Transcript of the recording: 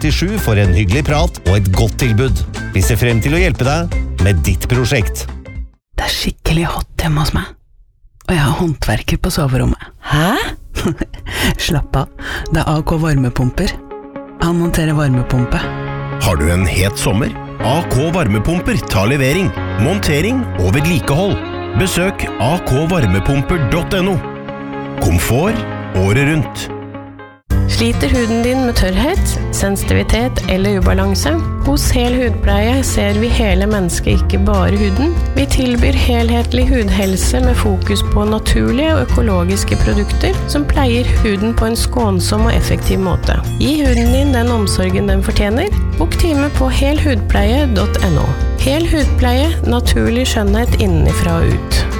37 for en hyggelig prat og et godt tilbud. Vi ser frem til å hjelpe deg med ditt prosjekt. Det skikkelig hot hjemme hos meg. Og jeg har håndverker på soverommet. Hæ? Slapp av, det AK varmepumper. Han monterer varmepumpe. Har du en het sommer? AK varmepumper tar levering, montering og vedlikehold. Besøk akvarmepumper.no. Komfort året rundt. Sliter huden din med tørrhet, sensitivitet eller ubalanse? Hos Hel hudpleie ser vi hele mennesket, ikke bare huden. Vi tilbyr helhetlig hudhelse med fokus på naturlige og økologiske produkter som pleier huden på en skånsom og effektiv måte. Gi huden din den omsorgen den fortjener. Bok time på helhudpleie.no. Hel hudpleie, naturlig skjønnhet innenfra og ut.